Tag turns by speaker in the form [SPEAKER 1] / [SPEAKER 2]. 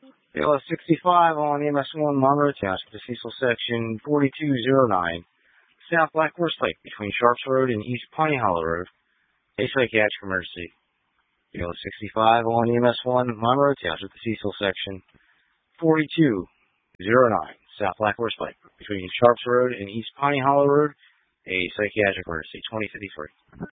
[SPEAKER 1] ALS 65 on EMS1 Monroe Township, the Cecil section 4209, South Black Horse Pike between Sharps Road and East Piney Hollow Road. A psychiatric emergency. ALS 65 on EMS1 Monroe Township, the Cecil section 4209, South Black Horse Pike between Sharps Road and East Piney Hollow Road. A psychiatric emergency. 2053.